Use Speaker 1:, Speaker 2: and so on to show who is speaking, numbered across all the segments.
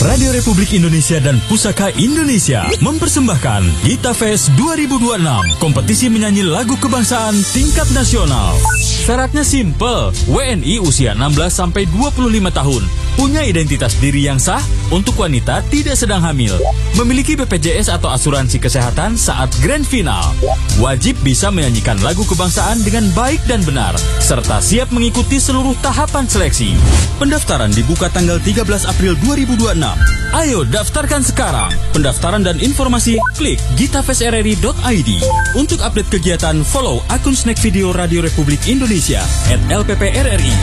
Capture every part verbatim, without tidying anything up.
Speaker 1: Radio Republik Indonesia dan Pusaka Indonesia mempersembahkan Gita Fest dua ribu dua puluh enam, kompetisi menyanyi lagu kebangsaan tingkat nasional. Syaratnya simple, W N I usia enam belas sampai dua puluh lima tahun, punya identitas diri yang sah, untuk wanita tidak sedang hamil, memiliki B P J S atau asuransi kesehatan saat grand final, wajib bisa menyanyikan lagu kebangsaan dengan baik dan benar, serta siap mengikuti seluruh tahapan seleksi. Pendaftaran dibuka tanggal tiga belas April dua ribu dua puluh enam. Ayo daftarkan sekarang. Pendaftaran dan informasi klik gitafestrri dot i d. Untuk update kegiatan follow akun Snack Video Radio Republik Indonesia at L P P R R I.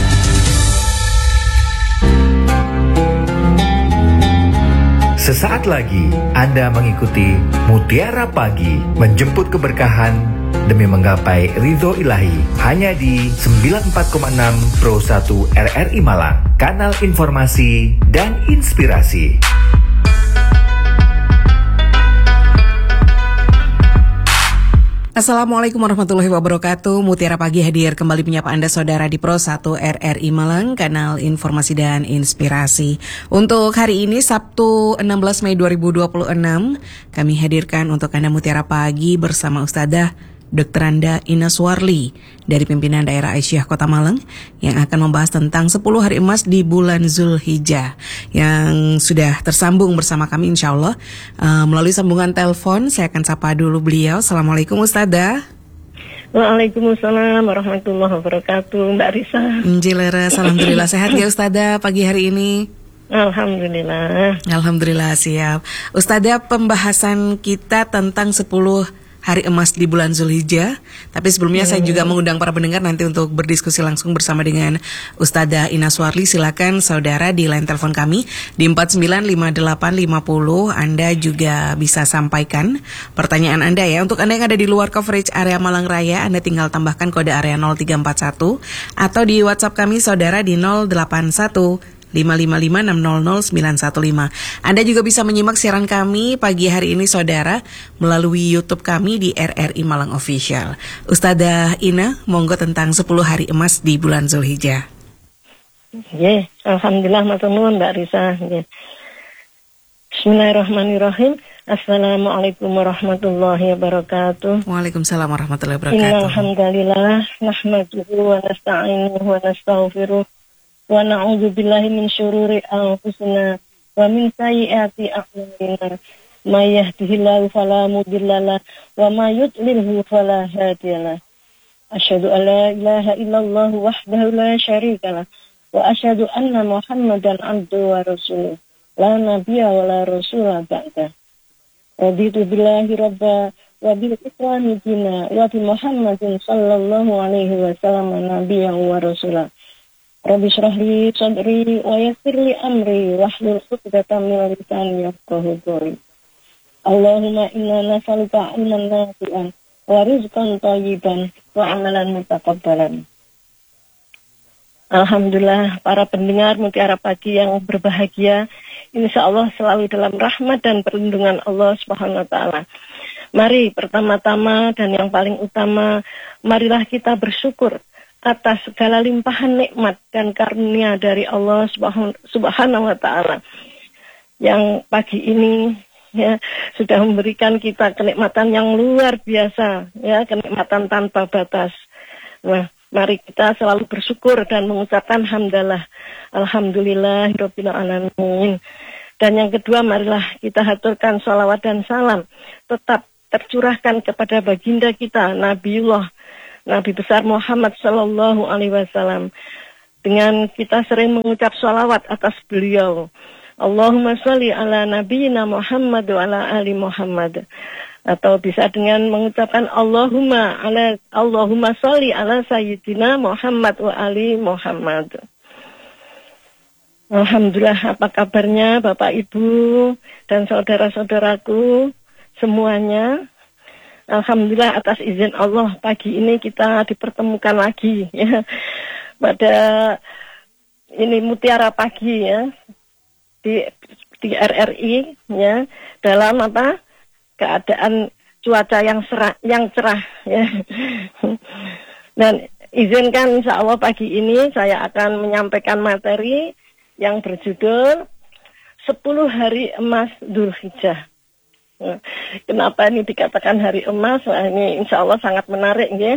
Speaker 2: Sesaat lagi Anda mengikuti Mutiara Pagi, menjemput keberkahan demi menggapai ridho ilahi, hanya di sembilan puluh empat koma enam Pro satu R R I Malang, kanal informasi dan inspirasi.
Speaker 3: Assalamualaikum warahmatullahi wabarakatuh. Mutiara Pagi hadir kembali menyapa Anda saudara di Pro satu R R I Malang, kanal informasi dan inspirasi. Untuk hari ini Sabtu enam belas Mei dua ribu dua puluh enam, kami hadirkan untuk Anda Mutiara Pagi bersama Ustadzah Doktor Anda Ina Suwarli dari Pimpinan Daerah Aisyah Kota Malang yang akan membahas tentang sepuluh hari emas di bulan Zulhijjah, yang sudah tersambung bersama kami insya Allah uh, melalui sambungan telepon. Saya akan sapa dulu beliau. Assalamualaikum Ustadzah.
Speaker 4: Waalaikumsalam warahmatullahi wabarakatuh, Mbak Risa.
Speaker 3: Njileres, alhamdulillah sehat ya Ustadzah pagi hari ini.
Speaker 4: Alhamdulillah.
Speaker 3: Alhamdulillah siap. Ustadzah, pembahasan kita tentang sepuluh hari emas di bulan Zulhijjah. Tapi sebelumnya hmm. saya juga mengundang para pendengar nanti untuk berdiskusi langsung bersama dengan Ustadzah Ina Suwarli. Silakan saudara di line telepon kami di empat sembilan lima delapan lima nol. Anda juga bisa sampaikan pertanyaan Anda ya. Untuk Anda yang ada di luar coverage area Malang Raya, Anda tinggal tambahkan kode area nol tiga empat satu atau di WhatsApp kami saudara di nol delapan satu lima lima lima enam nol nol sembilan satu lima. Anda juga bisa menyimak siaran kami pagi hari ini saudara melalui YouTube kami di R R I Malang Official. Ustadzah Ina, monggo tentang sepuluh hari emas di bulan Zulhijjah.
Speaker 4: Yeah, alhamdulillah matur nuwun Mbak Risa. Yeah. Bismillahirrahmanirrahim. Assalamualaikum warahmatullahi wabarakatuh.
Speaker 3: Waalaikumsalam warahmatullahi wabarakatuh.
Speaker 4: Alhamdulillah nahmaduhu wa nasta'inuhu wa nastaghfiruh. Wa na'udzu billahi min syururi anfusina wa min sayyiati a'malina. May yahdihillahu fala mudhillalah wa may yudlilhu fala hadiyalah. Asyhadu an la ilaha illallah wahdahu la syarikalah wa asyhadu anna Muhammadan abduhu wa rasuluh. La nabiyya wa la rasula ba'da. Raditu billahi rabba wa bil islami dina wa bi Muhammadin sallallahu alaihi wasallam nabiyyan wa rasulah. Rabbi shrah li sadri wa yassir li amri wahlul 'uqdatam min lisani yafqahu qawli. Allahumma inna nas'aluka 'ilman nafi'an wa rizqan thayyiban wa 'amalan mutaqabbalan. Alhamdulillah, para pendengar Mutiara Pagi yang berbahagia, insya Allah selalu dalam rahmat dan perlindungan Allah Subhanahu wa Ta'ala. Mari pertama-tama dan yang paling utama, marilah kita bersyukur atas segala limpahan nikmat dan karunia dari Allah Subhanahu wa Ta'ala yang pagi ini ya sudah memberikan kita kenikmatan yang luar biasa, ya, kenikmatan tanpa batas. Nah, mari kita selalu bersyukur dan mengucapkan hamdalah, alhamdulillahirabbil alamin. Dan yang kedua, marilah kita haturkan sholawat dan salam tetap tercurahkan kepada baginda kita Nabiullah Nabi besar Muhammad Sallallahu Alaihi Wasallam, dengan kita sering mengucap sholawat atas beliau. Allahumma sholli ala nabiyina Muhammad wa ala ali Muhammad. Atau bisa dengan mengucapkan Allahumma ala Allahumma sholli ala sayyidina Muhammad wa ali Muhammad. Alhamdulillah, apa kabarnya Bapak Ibu dan saudara-saudaraku semuanya? Alhamdulillah, atas izin Allah pagi ini kita dipertemukan lagi ya pada ini Mutiara Pagi ya di di R R I ya, dalam apa keadaan cuaca yang cerah yang cerah ya. Dan izinkan insya Allah pagi ini saya akan menyampaikan materi yang berjudul sepuluh hari emas Dzulhijjah. Nah, kenapa ini dikatakan hari emas? Nah, ini insya Allah sangat menarik ya.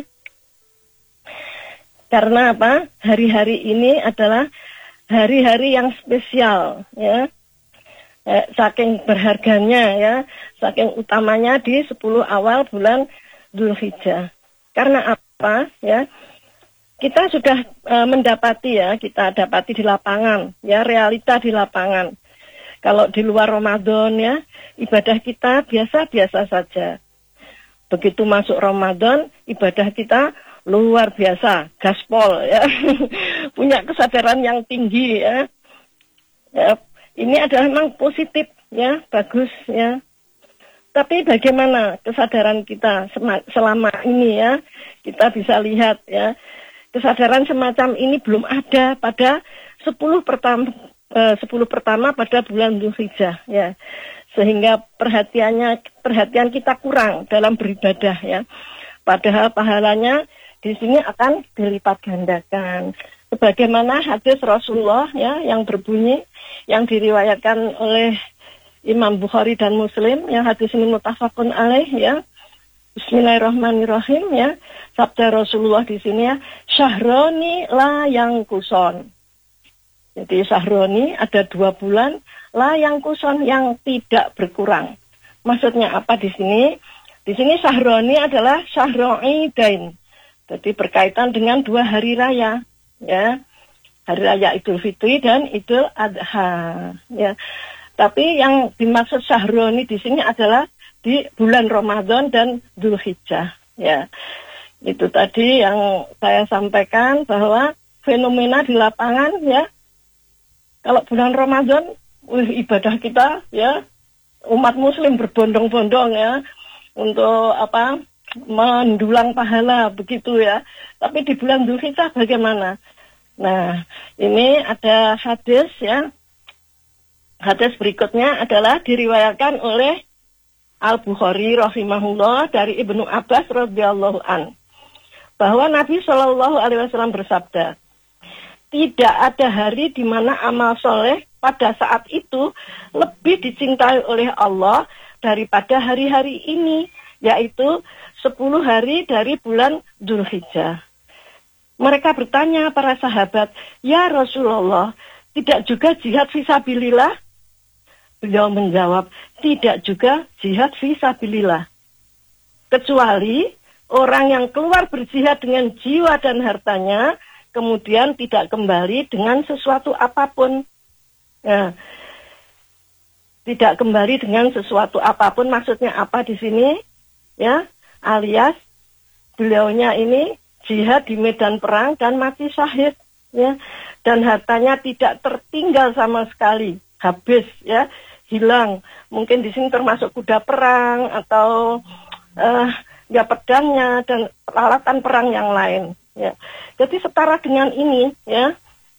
Speaker 4: Karena apa? Hari-hari ini adalah hari-hari yang spesial ya. Eh, saking berharganya ya, saking utamanya di sepuluh awal bulan Dzulhijjah. Karena apa ya? Kita sudah e, mendapati ya, kita dapati di lapangan ya, realita di lapangan. Kalau di luar Ramadan ya, ibadah kita biasa-biasa saja. Begitu masuk Ramadan, ibadah kita luar biasa, gaspol ya. Punya kesadaran yang tinggi ya. Ya, ini adalah memang positif ya, bagus ya. Tapi bagaimana kesadaran kita selama ini ya? Kita bisa lihat ya, kesadaran semacam ini belum ada pada sepuluh pertama eh, sepuluh pertama pada bulan Dzulhijjah ya. Sehingga perhatiannya perhatian kita kurang dalam beribadah ya. Padahal pahalanya di sini akan dilipat gandakan. Sebagaimana hadis Rasulullah ya yang berbunyi, yang diriwayatkan oleh Imam Bukhari dan Muslim, yang hadis ini muttafaqun alaih ya. Bismillahirrahmanirrahim ya. Sabda Rasulullah di sini ya, syahroni la yang kuson. Jadi syahroni ada dua bulan, la yang kuson yang tidak berkurang. Maksudnya apa di sini? Di sini syahroni adalah syahro'idain. Jadi berkaitan dengan dua hari raya. Ya, hari raya Idul Fitri dan Idul Adha. Ya, tapi yang dimaksud syahroni di sini adalah di bulan Ramadan dan Dzulhijjah. Ya, itu tadi yang saya sampaikan bahwa fenomena di lapangan ya. Kalau bulan Ramadan, wih, ibadah kita ya, umat Muslim berbondong-bondong ya untuk apa? Mendulang pahala begitu ya. Tapi di bulan Dzulhijjah bagaimana? Nah, ini ada hadis ya. Hadis berikutnya adalah diriwayatkan oleh Al-Bukhari rahimahullah dari Ibnu Abbas radhiyallahu an, bahwa Nabi Shallallahu alaihi wasallam bersabda, tidak ada hari di mana amal soleh pada saat itu lebih dicintai oleh Allah daripada hari-hari ini, yaitu sepuluh hari dari bulan Dzulhijjah. Mereka bertanya para sahabat, ya Rasulullah, tidak juga jihad fisabilillah? Beliau menjawab, tidak juga jihad fisabilillah. Kecuali orang yang keluar berjihad dengan jiwa dan hartanya, kemudian tidak kembali dengan sesuatu apapun. Ya, tidak kembali dengan sesuatu apapun, maksudnya apa di sini? Ya, alias beliaunya ini jihad di medan perang dan mati syahid, ya, dan hartanya tidak tertinggal sama sekali, habis, ya, hilang. Mungkin di sini termasuk kuda perang atau uh, ya pedangnya dan peralatan perang yang lain, ya. Jadi setara dengan ini, ya,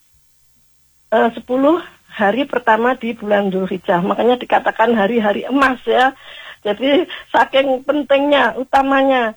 Speaker 4: uh, sepuluh hari pertama di bulan Dzulhijjah, makanya dikatakan hari-hari emas, ya. Jadi saking pentingnya, utamanya.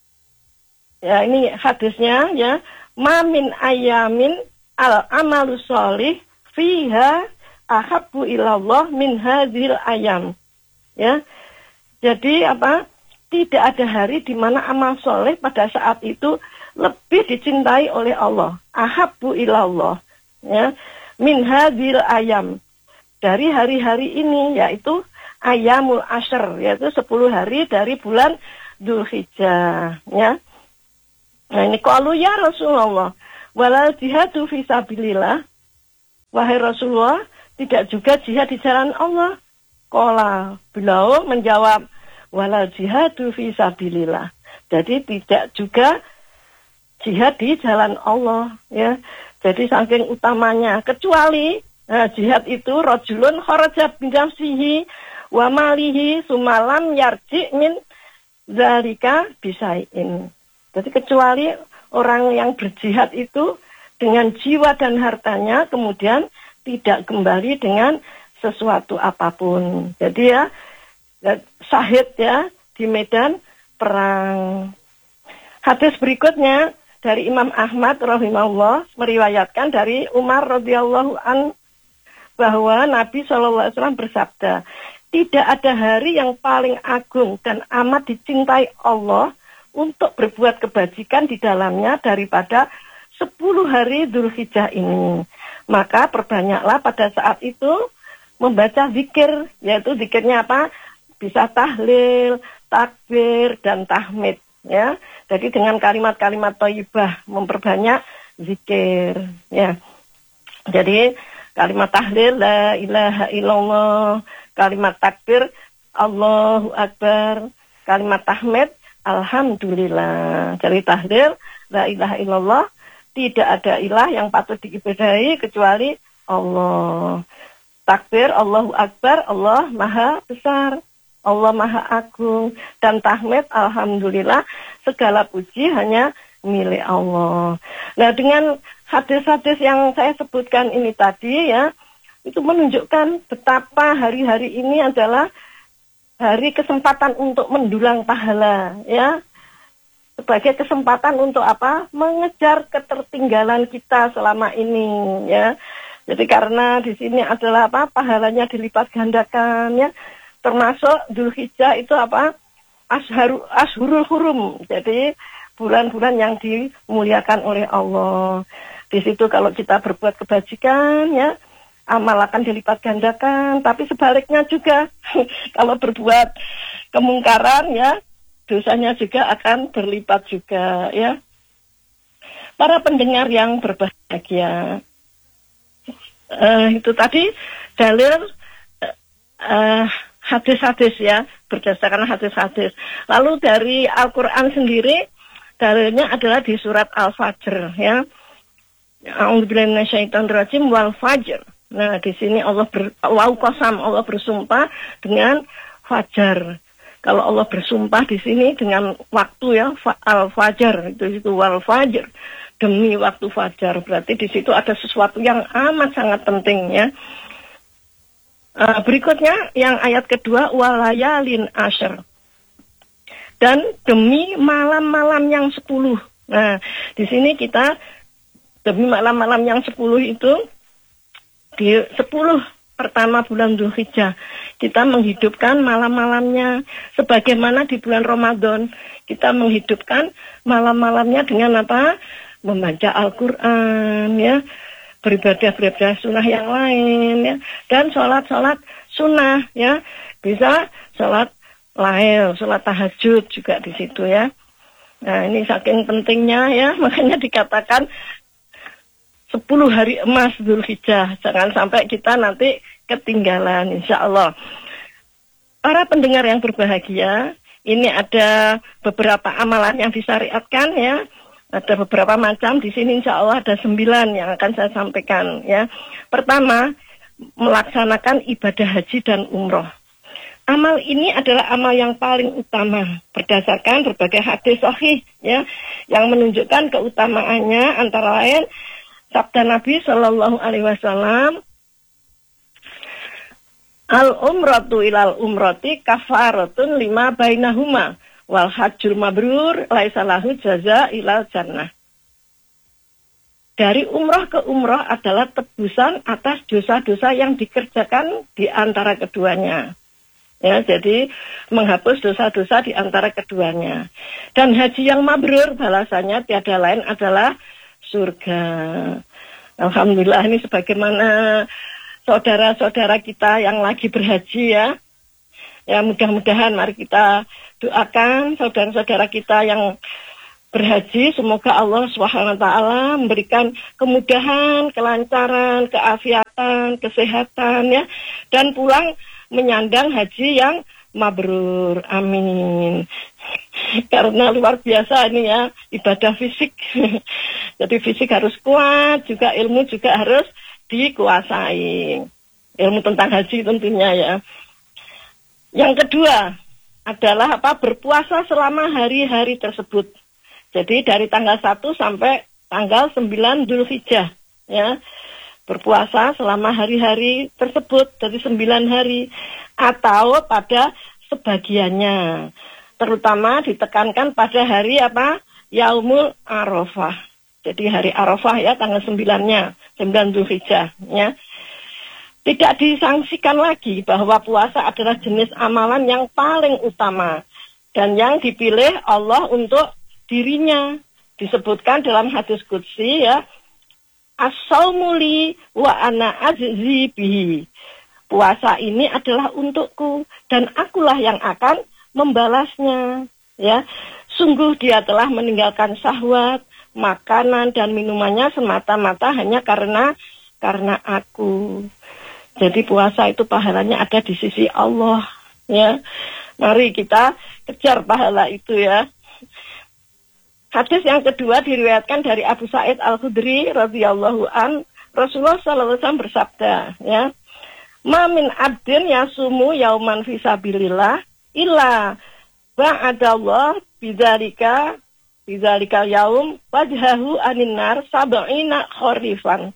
Speaker 4: Ya, ini hadisnya, ya, ma min ayamin al amalu sholih fiha ahabbu ilallah min hadhil ayam. Ya. Jadi apa? Tidak ada hari di mana amal soleh pada saat itu lebih dicintai oleh Allah. Ahabbu ilallah. Ya. Min hadhil ayam. Dari hari-hari ini, yaitu ayamul ashr, yaitu sepuluh hari dari bulan Dzulhijjah, ya. Nah, ini qalu ya Rasulullah, walal jihadu fisabilillah. Wahai Rasulullah, tidak juga jihad di jalan Allah. Qala, beliau menjawab, walal jihadu fisabilillah. Jadi tidak juga jihad di jalan Allah, ya. Jadi saking utamanya, kecuali nah, jihad itu rajulun kharaja bi nafsihi wa malihi sumalam yarji min zalika bisain. Jadi kecuali orang yang berjihad itu dengan jiwa dan hartanya kemudian tidak kembali dengan sesuatu apapun. Jadi ya, syahid ya di medan perang. Hadis berikutnya dari Imam Ahmad rahimahullah meriwayatkan dari Umar radhiyallahu an, bahwa Nabi shallallahu alaihi wasallam bersabda, tidak ada hari yang paling agung dan amat dicintai Allah untuk berbuat kebajikan di dalamnya daripada sepuluh hari Dzulhijjah ini. Maka perbanyaklah pada saat itu membaca zikir, yaitu zikirnya apa? Bisa tahlil, takbir, dan tahmid. Ya, jadi dengan kalimat-kalimat thayyibah memperbanyak zikir. Ya, jadi kalimat tahlil la ilaha illallah, kalimat takbir Allahu akbar, kalimat tahmid alhamdulillah. Jadi tahlil la ilaha illallah, tidak ada ilah yang patut diibadahi kecuali Allah. Takbir Allahu akbar, Allah maha besar, Allah maha agung. Dan tahmid alhamdulillah, segala puji hanya milik Allah. Nah, dengan hadis-hadis yang saya sebutkan ini tadi ya, itu menunjukkan betapa hari-hari ini adalah hari kesempatan untuk mendulang pahala ya. Sebagai kesempatan untuk apa? Mengejar ketertinggalan kita selama ini ya. Jadi karena di sini adalah apa? Pahalanya dilipat gandakan ya. Termasuk Dzulhijjah itu apa? Ashharu, ashhurul hurum. Jadi bulan-bulan yang dimuliakan oleh Allah. Di situ kalau kita berbuat kebajikan ya, amal akan dilipat gandakan. Tapi sebaliknya juga kalau berbuat kemungkaran ya, dosanya juga akan berlipat juga ya. Para pendengar yang berbahagia, uh, itu tadi dalil uh, hadis-hadis ya, berdasarkan hadis-hadis. Lalu dari Al-Quran sendiri, dalilnya adalah di surat Al-Fajr ya. A'udzubillahi minasyaitonirrajim wal fajr. Nah, di sini Allah ber, wau qasam, Allah bersumpah dengan fajar. Kalau Allah bersumpah di sini dengan waktu ya, al-fajar, itu itu wal fajr, demi waktu fajar, berarti di situ ada sesuatu yang amat sangat penting ya. Uh, berikutnya yang ayat kedua, walayalin asyr, dan demi malam-malam yang sepuluh. Nah, di sini kita demi malam-malam yang sepuluh itu di sepuluh pertama bulan Dzulhijjah, kita menghidupkan malam-malamnya sebagaimana di bulan Ramadan kita menghidupkan malam-malamnya dengan apa? Membaca Al-Quran ya, beribadah-beribadah sunnah yang lain ya, dan sholat-sholat sunnah ya, bisa sholat lail, sholat tahajud juga di situ ya. Nah, ini saking pentingnya ya, makanya dikatakan sepuluh hari emas Dzulhijjah. Jangan sampai kita nanti ketinggalan, insya Allah. Para pendengar yang berbahagia, ini ada beberapa amalan yang disyariatkan ya. Ada beberapa macam, di sini insya Allah ada sembilan yang akan saya sampaikan ya. Pertama, melaksanakan ibadah haji dan umroh. Amal ini adalah amal yang paling utama berdasarkan berbagai hadis sahih ya, yang menunjukkan keutamaannya, antara lain sabda Nabi Shallallahu Alaihi Wasallam, al umratu ilal umrati kafaratun lima bainahuma wal hajjul mabrur laisa lahu jaza ilal jannah. Dari umrah ke umrah adalah tebusan atas dosa-dosa yang dikerjakan di antara keduanya. Ya, jadi menghapus dosa-dosa di antara keduanya. Dan haji yang mabrur balasannya tiada lain adalah surga. Alhamdulillah, ini sebagaimana saudara-saudara kita yang lagi berhaji ya. Ya, mudah-mudahan mari kita doakan saudara-saudara kita yang berhaji, semoga Allah subhanahu wa taala memberikan kemudahan, kelancaran, keafiatan, kesehatan ya, dan pulang menyandang haji yang mabrur. Amin. Karena luar biasa ini ya, ibadah fisik. Jadi fisik harus kuat, juga ilmu juga harus dikuasai. Ilmu tentang haji tentunya ya. Yang kedua adalah apa? Berpuasa selama hari-hari tersebut. Jadi dari tanggal satu sampai tanggal sembilan Dzulhijjah ya. Berpuasa selama hari-hari tersebut, dari sembilan hari atau pada sebagiannya. Terutama ditekankan pada hari apa? Yaumul Arafah. Jadi hari Arafah ya, tanggal sembilannya, sembilan Dzulhijjah ya. tidak disangsikan lagi bahwa puasa adalah jenis amalan yang paling utama dan yang dipilih Allah untuk dirinya. Disebutkan dalam hadis qudsi ya, as-saumu li wa ana ajzi bihi. Puasa ini adalah untukku dan akulah yang akan membalasnya. Ya, sungguh dia telah meninggalkan syahwat, makanan dan minumannya semata-mata hanya karena karena aku. Jadi puasa itu pahalanya ada di sisi Allah. Ya, mari kita kejar pahala itu ya. Hadis yang kedua diriwayatkan dari Abu Sa'id Al-Khudri radhiyallahu an, Rasulullah sallallahu alaihi wasallam bersabda, ya, "Ma min abdin yasumu yauman fi sabilillah illa ba'adallah bidzalika bidzalika yaum wajhahu anin nar sab'ina kharifan."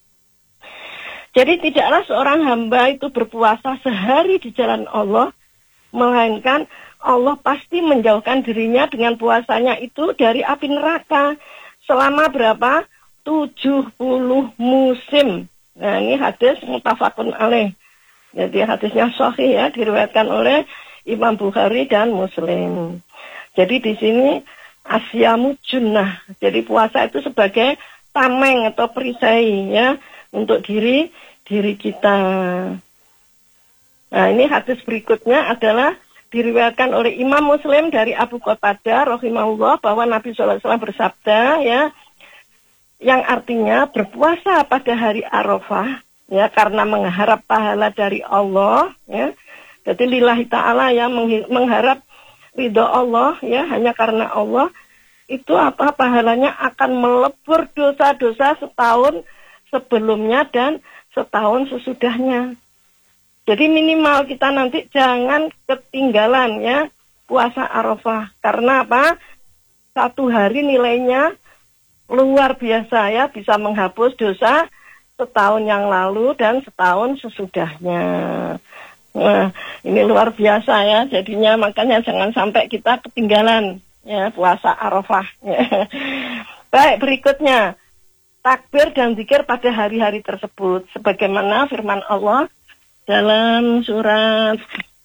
Speaker 4: Jadi tidaklah seorang hamba itu berpuasa sehari di jalan Allah, melainkan Allah pasti menjauhkan dirinya dengan puasanya itu dari api neraka selama berapa? tujuh puluh musim. Nah, ini hadis muttafaqun alaih. Jadi hadisnya sahih ya, diriwayatkan oleh Imam Bukhari dan Muslim. Jadi di sini asyamu junnah. Jadi puasa itu sebagai tameng atau perisai ya untuk diri diri kita. Nah, ini hadis berikutnya adalah diriwayatkan oleh Imam Muslim dari Abu Qatadah rahimahullah bahwa Nabi shallallahu alaihi wasallam bersabda ya, yang artinya berpuasa pada hari Arafah ya karena mengharap pahala dari Allah ya. Jadi lillahi ta'ala ya, mengharap ridho Allah ya, hanya karena Allah, itu apa pahalanya akan melebur dosa-dosa setahun sebelumnya dan setahun sesudahnya. Jadi minimal kita nanti jangan ketinggalan ya puasa Arafah. Karena apa? Satu hari nilainya luar biasa ya, bisa menghapus dosa setahun yang lalu dan setahun sesudahnya. Nah, ini luar biasa ya. Jadinya makanya jangan sampai kita ketinggalan ya puasa Arafah. Ya. Baik, berikutnya takbir dan zikir pada hari-hari tersebut sebagaimana firman Allah dalam surat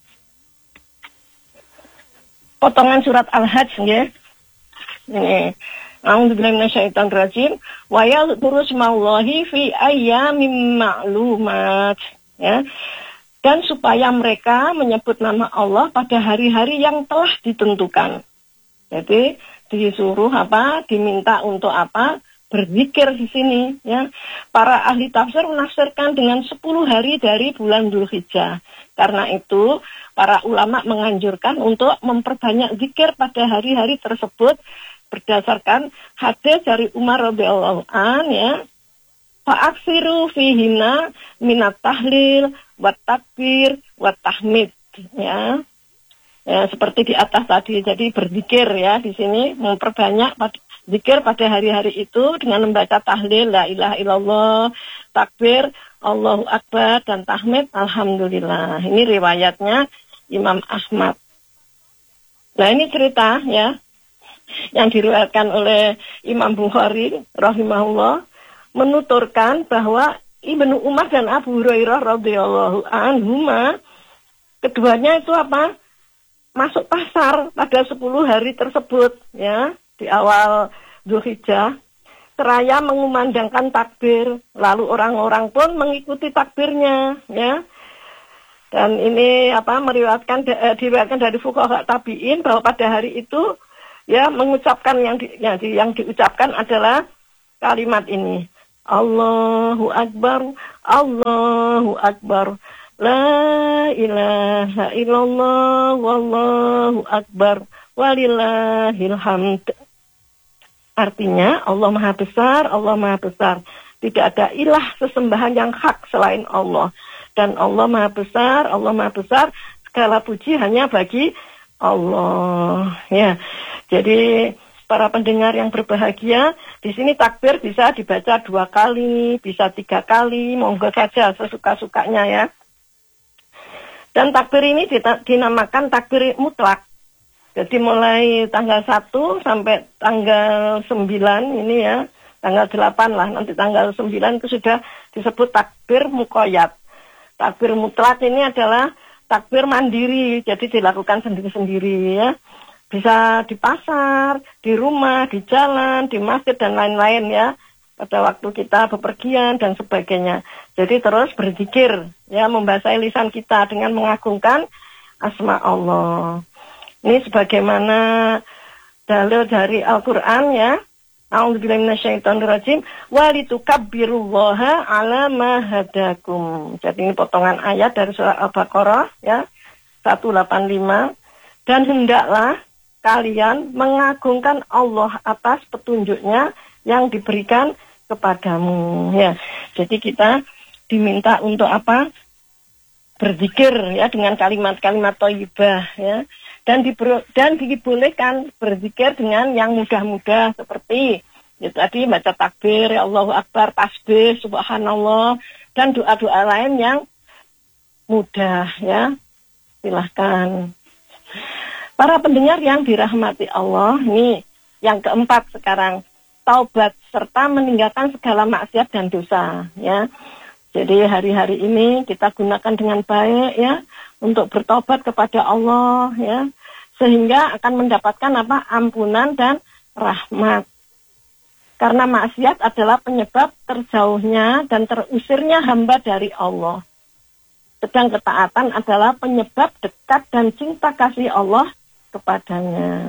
Speaker 4: potongan surat Al-Hajj ya. Ini a'udzubillahi minasyaitonir rajim wa yadhkuru smallahi fi ayyamin ma'lumat ya. Dan supaya mereka menyebut nama Allah pada hari-hari yang telah ditentukan. Jadi disuruh apa? Diminta untuk apa? Berzikir di sini ya. Para ahli tafsir menafsirkan dengan sepuluh hari dari bulan Dzulhijjah. Karena itu para ulama menganjurkan untuk memperbanyak zikir pada hari-hari tersebut berdasarkan hadis dari Umar radhiyallahu an ya. Fa'aksiru fihina minat tahlil wat takbir wat tahmid ya. Ya seperti di atas tadi. Jadi berzikir ya di sini memperbanyak zikir pada hari-hari itu dengan membaca tahlil la ilaha illallah, takbir Allahu akbar dan tahmid alhamdulillah. Ini riwayatnya Imam Ahmad. Nah, ini cerita ya yang diriwayatkan oleh Imam Bukhari rahimahullah menuturkan bahwa Ibnu Umar dan Abu Hurairah radhiyallahu anhuma keduanya itu apa? Masuk pasar pada sepuluh hari tersebut ya. Di awal Dzulhijjah, seraya mengumandangkan takbir, lalu orang-orang pun mengikuti takbirnya, ya. Dan ini apa meriwayatkan eh, diriwayatkan dari fuqaha tabi'in bahwa pada hari itu, ya mengucapkan yang di, yang, di, yang diucapkan adalah kalimat ini, Allahu Akbar, Allahu Akbar, la ilaha illallah, wallahu akbar, walillahil hamd. Artinya Allah Maha Besar, Allah Maha Besar. Tidak ada ilah sesembahan yang hak selain Allah. Dan Allah Maha Besar, Allah Maha Besar. Segala puji hanya bagi Allah. Ya, jadi para pendengar yang berbahagia, di sini takbir bisa dibaca dua kali, bisa tiga kali, monggo saja sesuka-sukanya ya. Dan takbir ini dinamakan takbir mutlak. Jadi mulai tanggal satu sampai tanggal sembilan ini ya, tanggal delapan lah, nanti tanggal sembilan itu sudah disebut takbir muqayyad. Takbir mutlak ini adalah takbir mandiri, jadi dilakukan sendiri-sendiri ya. Bisa di pasar, di rumah, di jalan, di masjid dan lain-lain ya. Pada waktu kita bepergian dan sebagainya. Jadi terus berzikir ya, membasahi lisan kita dengan mengagungkan asma Allah. Ini sebagaimana dalil dari Al-Qur'an ya. A'udzubillahi minasyaitonirrajim wa litukabbirullaha 'ala ma hadakum. Jadi ini potongan ayat dari surah Al-Baqarah ya seratus delapan puluh lima, dan hendaklah kalian mengagungkan Allah atas petunjuknya yang diberikan kepadamu ya. Jadi kita diminta untuk apa? Berzikir ya dengan kalimat-kalimat thayyibah ya. Dan, diber, dan dibolehkan berzikir dengan yang mudah-mudah seperti ya, tadi baca takbir, ya Allahu Akbar, tasbih, subhanallah, dan doa-doa lain yang mudah ya. Silahkan. Para pendengar yang dirahmati Allah, ini yang keempat sekarang, taubat serta meninggalkan segala maksiat dan dosa ya. Jadi hari-hari ini kita gunakan dengan baik ya, untuk bertobat kepada Allah ya, sehingga akan mendapatkan apa? Ampunan dan rahmat. Karena maksiat adalah penyebab terjauhnya dan terusirnya hamba dari Allah. Sedang ketaatan adalah penyebab dekat dan cinta kasih Allah kepadanya.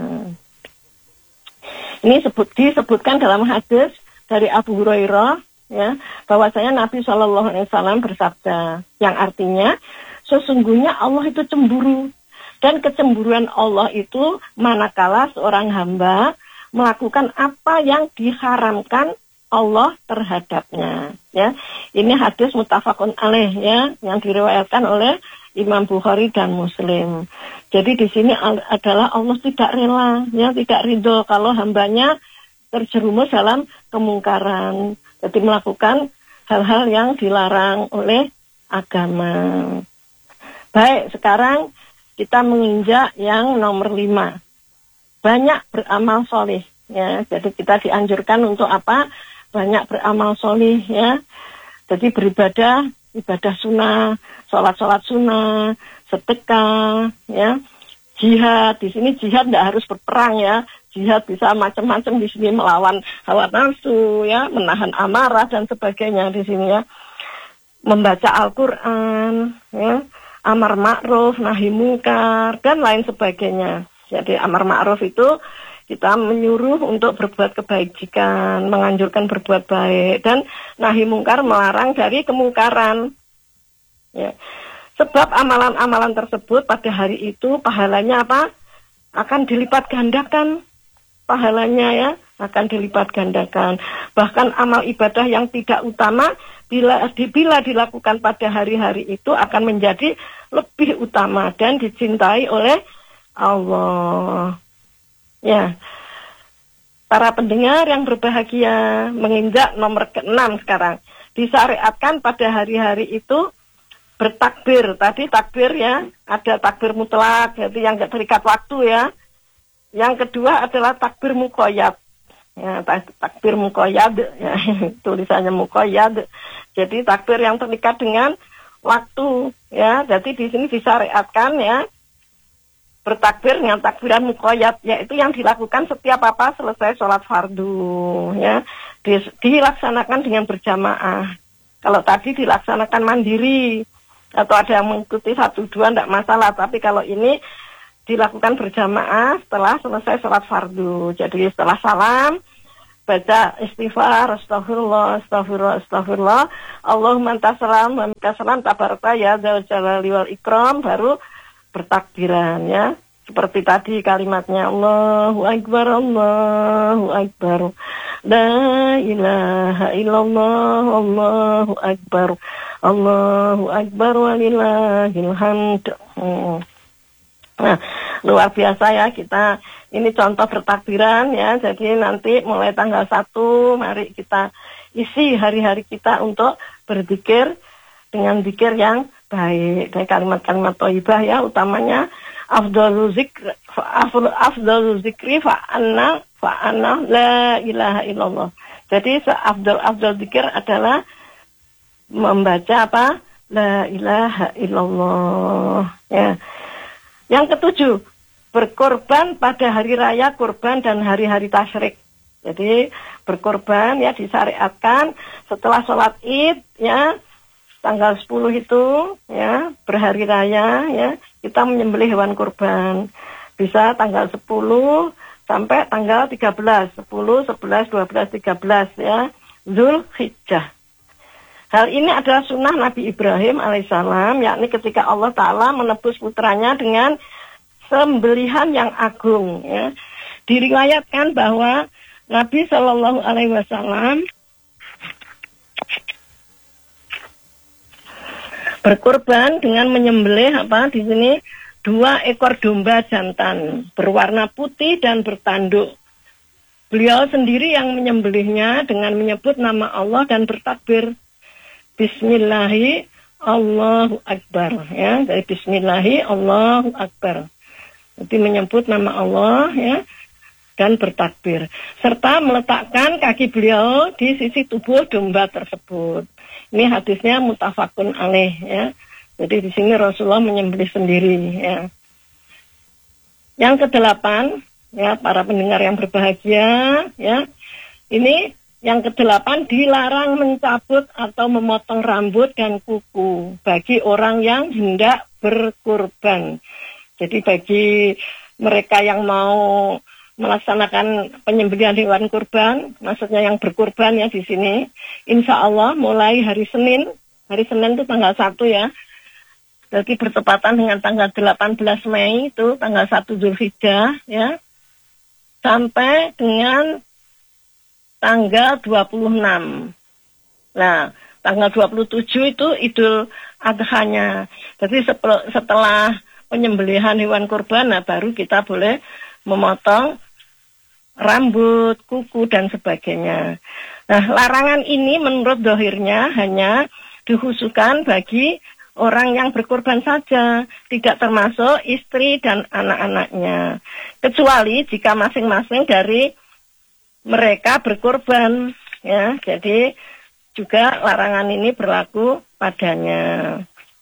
Speaker 4: Ini sebut, disebutkan dalam hadis dari Abu Hurairah ya, bahwasanya Nabi shallallahu alaihi wasallam bersabda, yang artinya sesungguhnya Allah itu cemburu, dan kecemburuan Allah itu manakala seorang hamba melakukan apa yang diharamkan Allah terhadapnya. Ya, ini hadis muttafaqun alaih ya, yang diriwayatkan oleh Imam Bukhari dan Muslim. Jadi di sini adalah Allah tidak rela, ya, tidak ridho kalau hambanya terjerumus dalam kemungkaran, jadi melakukan hal-hal yang dilarang oleh agama. Baik, sekarang kita menginjak yang nomor lima. Banyak beramal soleh. Ya, jadi kita dianjurkan untuk apa? Banyak beramal soleh ya. Jadi beribadah, ibadah sunnah, sholat-sholat sunnah, sedekah, ya, jihad. Di sini jihad tidak harus berperang ya. Jihad bisa macam-macam di sini, melawan hawa nafsu, ya, menahan amarah dan sebagainya di sini ya. Membaca Al-Quran, ya. Amar ma'ruf, nahi mungkar, dan lain sebagainya. Jadi amar ma'ruf itu kita menyuruh untuk berbuat kebajikan, menganjurkan berbuat baik, dan nahi mungkar melarang dari kemungkaran. Ya. Sebab amalan-amalan tersebut pada hari itu pahalanya apa? Akan dilipat gandakan. Pahalanya ya akan dilipat gandakan. Bahkan amal ibadah yang tidak utama bila, bila dilakukan pada hari-hari itu akan menjadi lebih utama dan dicintai oleh Allah. Ya, para pendengar yang berbahagia, menginjak nomor keenam sekarang. Disyariatkan pada hari-hari itu bertakbir. Tadi takbir ya, ada takbir mutlak, jadi yang gak terikat waktu ya. Yang kedua adalah takbir muqayyad. Ya, takbir muqayyad, ya, tulisannya muqayyad. Jadi takbir yang terikat dengan waktu ya. Jadi di sini disyariatkan ya bertakbir dengan takbiran muqayyad, yaitu yang dilakukan setiap apa selesai sholat fardu ya. Dilaksanakan dengan berjamaah. Kalau tadi dilaksanakan mandiri atau ada yang mengikuti satu dua tidak masalah, tapi kalau ini dilakukan berjamaah setelah selesai sholat fardu. Jadi setelah salam baca istighfar, astagfirullah, astagfirullah, astagfirullah, Allahumma anta salam wa minka salam, tabaraka ya dzal jalali wal ikram, baru bertakbiran ya. Seperti tadi kalimatnya Allahu akbar, Allahu akbar, la ilaha illallah, Allahu akbar, Allahu akbar walillahil hamd. Hmm. Nah, luar biasa ya kita, ini contoh bertakbiran ya. Jadi nanti mulai tanggal satu mari kita isi hari-hari kita untuk berzikir dengan zikir yang baik, dari kalimat-kalimat thayyibah ya, utamanya afdhalu zikr afdhalu zikri fa anna fa anna la ilaha illallah. Jadi seafdal afdal zikir adalah membaca apa? la ilaha illallah. Ya. Yang ketujuh, berkorban pada hari raya kurban dan hari-hari tasyrik. Jadi berkorban ya disyariatkan setelah sholat Id ya, tanggal sepuluh itu ya, berhari raya ya, kita menyembelih hewan kurban. Bisa tanggal sepuluh sampai tanggal tiga belas, sepuluh, sebelas, dua belas, tiga belas ya, Zulhijjah. Hal ini adalah sunnah Nabi Ibrahim alaihissalam, yakni ketika Allah Ta'ala menebus putranya dengan sembelihan yang agung ya. Diriwayatkan bahwa Nabi Shallallahu Alaihi Wasallam berkorban dengan menyembelih apa di sini dua ekor domba jantan berwarna putih dan bertanduk. Beliau sendiri yang menyembelihnya dengan menyebut nama Allah dan bertakbir Bismillahi Allahu Akbar ya, dari Bismillahi Allahu Akbar. Jadi menyebut nama Allah ya dan bertakbir serta meletakkan kaki beliau di sisi tubuh domba tersebut. Ini hadisnya muttafaqun alaih ya. Jadi di sini Rasulullah menyembelih sendiri ya. Yang kedelapan ya, para pendengar yang berbahagia ya. Ini yang kedelapan, dilarang mencabut atau memotong rambut dan kuku bagi orang yang hendak berkurban. Jadi bagi mereka yang mau melaksanakan penyembelihan hewan kurban, maksudnya yang berkurban ya di sini, insya Allah mulai hari Senin, hari Senin itu tanggal satu ya, jadi bertepatan dengan tanggal delapan belas Mei itu tanggal satu Zulhijjah ya, sampai dengan tanggal dua puluh enam. Nah, tanggal dua puluh tujuh itu Idul Adhanya. Jadi setelah penyembelihan hewan kurban, nah baru kita boleh memotong rambut, kuku, dan sebagainya. Nah, larangan ini menurut dohirnya hanya dikhususkan bagi orang yang berkorban saja, tidak termasuk istri dan anak-anaknya. Kecuali jika masing-masing dari mereka berkorban, ya. Jadi juga larangan ini berlaku padanya.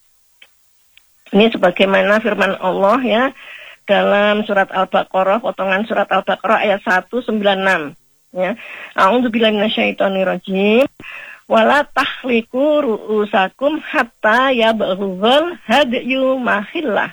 Speaker 4: Ini sebagaimana firman Allah ya, dalam surat Al-Baqarah, potongan surat Al-Baqarah ayat seratus sembilan puluh enam ya. A'udzubillahi minasyaitonirrajim. Wala tahliku ru'usakum hatta yablughal hadyu mahillah.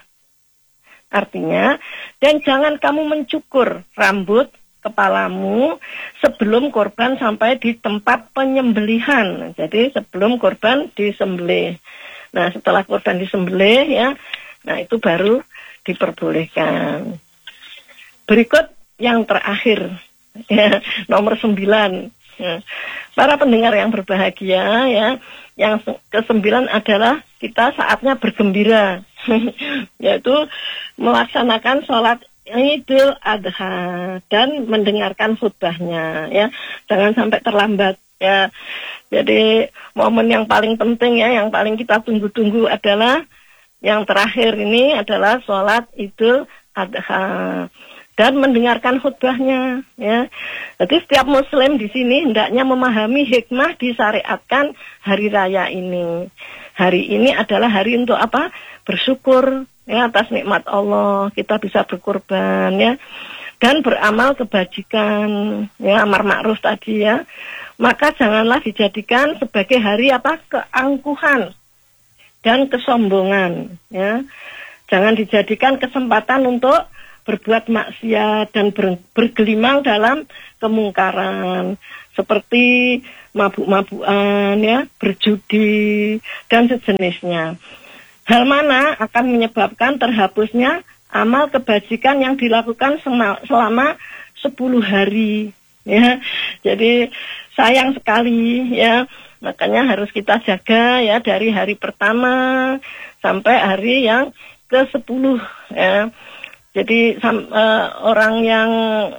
Speaker 4: Artinya, dan jangan kamu mencukur rambut kepalamu sebelum korban sampai di tempat penyembelihan. Jadi sebelum korban disembelih. Nah, setelah korban disembelih ya, nah itu baru diperbolehkan. Berikut yang terakhir ya, nomor sembilan ya. Para pendengar yang berbahagia ya, yang kesembilan adalah kita saatnya bergembira yaitu melaksanakan sholat Idul Adha dan mendengarkan khutbahnya ya, jangan sampai terlambat ya. Jadi momen yang paling penting ya, yang paling kita tunggu-tunggu adalah yang terakhir ini adalah sholat Idul Adha dan mendengarkan khutbahnya ya. Jadi setiap muslim di sini hendaknya memahami hikmah disyariatkan hari raya ini. Hari ini adalah hari untuk apa? Bersyukur ya atas nikmat Allah, kita bisa berkorban ya, dan beramal kebajikan ya, amar ma'ruf tadi ya. Maka janganlah dijadikan sebagai hari apa? Keangkuhan dan kesombongan ya. Jangan dijadikan kesempatan untuk berbuat maksiat dan ber, bergelimang dalam kemungkaran seperti mabuk-mabukan ya, berjudi dan sejenisnya. Hal mana akan menyebabkan terhapusnya amal kebajikan yang dilakukan selama sepuluh hari ya. Jadi sayang sekali ya. Makanya harus kita jaga ya dari hari pertama sampai hari yang ke sepuluh ya. Jadi sam, uh, orang yang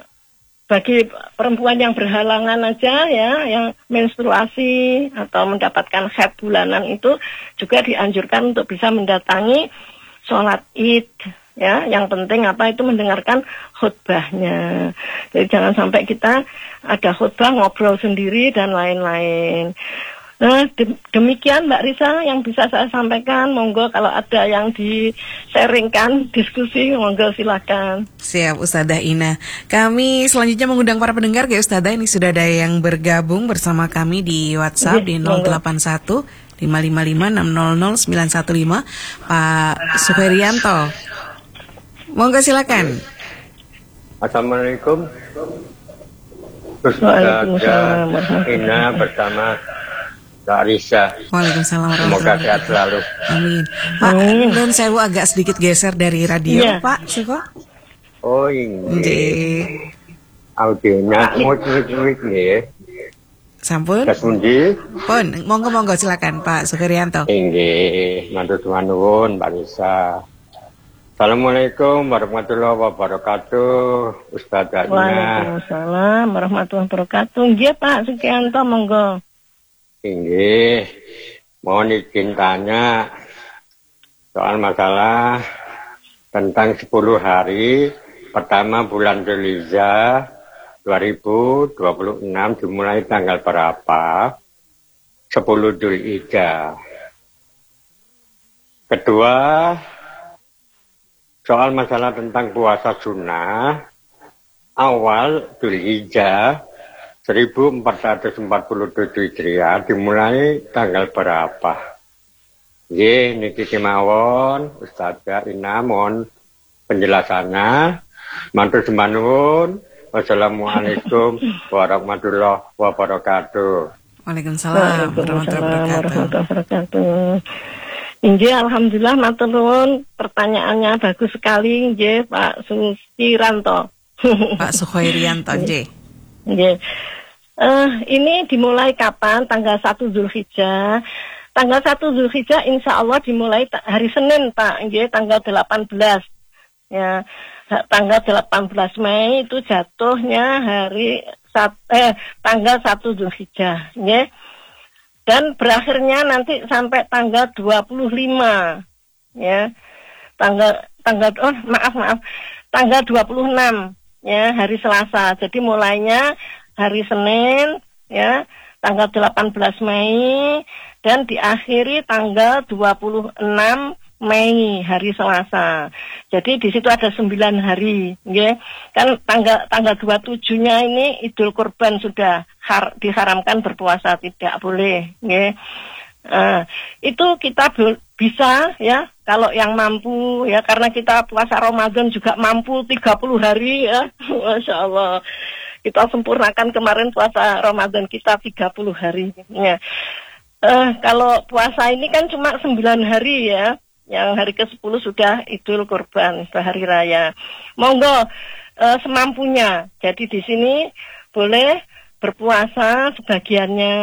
Speaker 4: bagi perempuan yang berhalangan aja ya, yang menstruasi atau mendapatkan haid bulanan itu juga dianjurkan untuk bisa mendatangi sholat Id ya. Yang penting apa itu mendengarkan khutbahnya. Jadi jangan sampai kita ada khutbah ngobrol sendiri dan lain-lain. Nah, demikian Mbak Risa yang bisa saya sampaikan. Monggo kalau ada yang di-sharingkan, diskusi, monggo silakan.
Speaker 3: Siap Ustadzah Ina. Kami selanjutnya mengundang para pendengar ya Ustadzah. Ini sudah ada yang bergabung bersama kami di WhatsApp di nol delapan satu lima lima lima enam nol nol sembilan satu lima, Pak Suherianto. Monggo silakan.
Speaker 5: Assalamualaikum. Ustadzah Ina bersama Kak Risa.
Speaker 3: Waalaikumsalam
Speaker 5: Semoga
Speaker 3: warahmatullahi
Speaker 5: sehat selalu.
Speaker 3: Amin. Pak, dan saya agak sedikit geser dari radio,
Speaker 4: Iya.
Speaker 3: Pak Suko.
Speaker 5: Oh ini
Speaker 3: Nggih.
Speaker 5: audionya murid-murid nih.
Speaker 3: Sampun.
Speaker 5: Kasmundi.
Speaker 3: Pun, monggo-monggo silakan Pak Suherianto.
Speaker 5: Inggih, mantu nuwun Mbak Risa. Assalamualaikum warahmatullahi wabarakatuh, Ustadzah Ina.
Speaker 4: Waalaikumsalam warahmatullahi wabarakatuh. Nggih Pak Sukianto, monggo.
Speaker 5: Inggih, mohon izin tanya soal masalah tentang sepuluh hari pertama bulan Dzulhijjah dua ribu dua puluh enam dimulai tanggal berapa? sepuluh Dzulhijjah. Kedua, soal masalah tentang puasa sunnah awal Dzulhijjah seribu empat ratus empat puluh tujuh Hijriah dimulai tanggal berapa? Nggih, niki kemawon Ustadzah Ina mohon penjelasannya. Matur sembah nuwun. Wassalamualaikum warahmatullahi wabarakatuh.
Speaker 3: Waalaikumsalam warahmatullahi wabarakatuh.
Speaker 4: Inggih, alhamdulillah matur nuwun. Pertanyaannya bagus sekali nggih Pak Sukiranto.
Speaker 3: Pak Suhoirianto nggih.
Speaker 4: Nggih. Uh, ini dimulai kapan? Tanggal satu Dzulhijjah. Tanggal satu Dzulhijjah insya Allah dimulai ta- hari Senin, Pak. Nggih, tanggal delapan belas. Ya, tanggal delapan belas Mei itu jatuhnya hari sat- eh tanggal satu Dzulhijjah, nggih. Dan berakhirnya nanti sampai tanggal dua puluh lima. Ya. Tanggal tanggal oh maaf maaf. Tanggal dua puluh enam. Ya, hari Selasa. Jadi mulainya hari Senin, ya, tanggal delapan belas Mei dan diakhiri tanggal dua puluh enam Mei, hari Selasa. Jadi di situ ada sembilan hari, ya. Kan tanggal tanggal dua puluh tujuh-nya ini Idul Kurban sudah har, diharamkan berpuasa, tidak boleh, ya. Uh, itu kita be- bisa ya kalau yang mampu ya, karena kita puasa Ramadan juga mampu tiga puluh hari ya. Masya Allah, kita sempurnakan kemarin puasa Ramadan kita tiga puluh hari ya. Uh, kalau puasa ini kan cuma sembilan hari ya, yang hari ke sepuluh sudah Idul Kurban, hari raya. Monggo uh, semampunya. Jadi di sini boleh berpuasa sebagiannya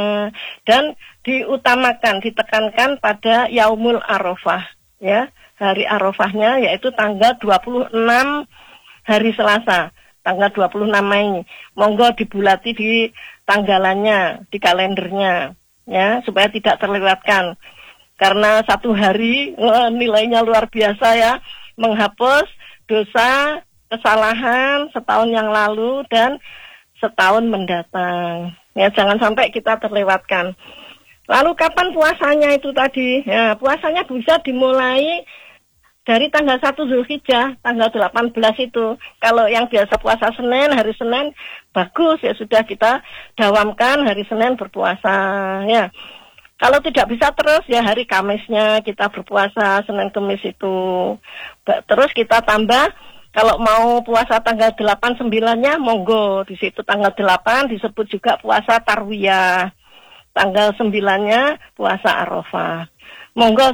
Speaker 4: dan diutamakan, ditekankan pada Yaumul Arafah, ya, hari Arafahnya yaitu tanggal dua puluh enam hari Selasa, tanggal dua puluh enam Mei. Monggo dibulati di tanggalannya, di kalendernya, ya, supaya tidak terlewatkan. Karena satu hari wah, nilainya luar biasa ya, menghapus dosa, kesalahan setahun yang lalu dan setahun mendatang. Ya, jangan sampai kita terlewatkan. Lalu kapan puasanya itu tadi? Ya, puasanya bisa dimulai dari tanggal satu Dzulhijjah, tanggal delapan belas itu. Kalau yang biasa puasa Senin, hari Senin, bagus ya, sudah kita dawamkan hari Senin berpuasa. Ya, kalau tidak bisa terus ya hari Kamisnya kita berpuasa, Senin Kamis itu. Terus kita tambah, kalau mau puasa tanggal delapan sembilan-nya monggo, di situ tanggal delapan disebut juga puasa Tarwiyah. Tanggal sembilan-nya puasa Arafah. Monggo